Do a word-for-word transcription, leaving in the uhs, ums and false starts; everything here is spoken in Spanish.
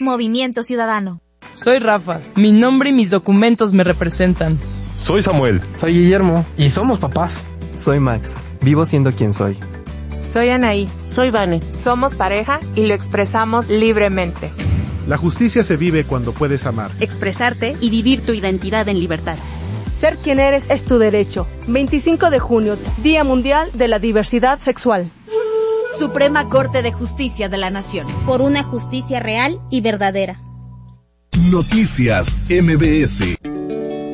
Movimiento Ciudadano. Soy Rafa. Mi nombre y mis documentos me representan. Soy Samuel. Soy Guillermo. Y somos papás. Soy Max. Vivo siendo quien soy. Soy Anaí. Soy Vane. Somos pareja y lo expresamos libremente. La justicia se vive cuando puedes amar, expresarte y vivir tu identidad en libertad. Ser quien eres es tu derecho. veinticinco de junio, Día Mundial de la Diversidad Sexual. Suprema Corte de Justicia de la Nación. Por una justicia real y verdadera. Noticias M B S.